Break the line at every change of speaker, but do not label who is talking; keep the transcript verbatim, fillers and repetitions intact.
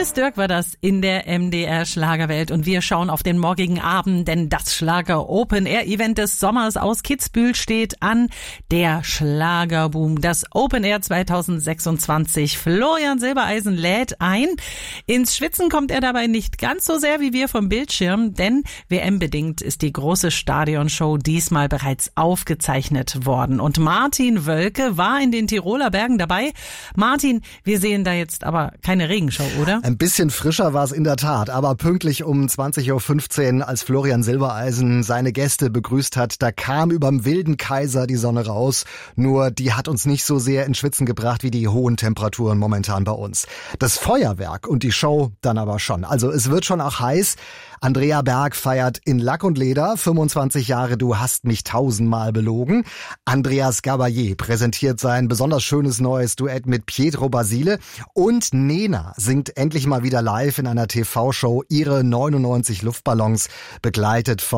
Dennis Dirk war das in der M D R Schlagerwelt und wir schauen auf den morgigen Abend, denn das Schlager Open Air Event des Sommers aus Kitzbühel steht an. Der Schlagerboom, das Open Air zwanzig sechsundzwanzig. Florian Silbereisen lädt ein. Ins Schwitzen kommt er dabei nicht ganz so sehr wie wir vom Bildschirm, denn W M-bedingt ist die große Stadionshow diesmal bereits aufgezeichnet worden. Und Martin Wölke war in den Tiroler Bergen dabei. Martin, wir sehen da jetzt aber keine Regenschau, oder?
Ein bisschen frischer war es in der Tat, aber pünktlich um zwanzig Uhr fünfzehn, als Florian Silbereisen seine Gäste begrüßt hat, da kam überm wilden Kaiser die Sonne raus. Nur die hat uns nicht so sehr ins Schwitzen gebracht wie die hohen Temperaturen momentan bei uns. Das Feuerwerk und die Show dann aber schon. Also es wird schon auch heiß. Andrea Berg feiert in Lack und Leder fünfundzwanzig Jahre Du hast mich tausendmal belogen. Andreas Gabalier präsentiert sein besonders schönes neues Duett mit Pietro Basile. Und Nena singt endlich mal wieder live in einer T V-Show ihre neunundneunzig Luftballons, begleitet von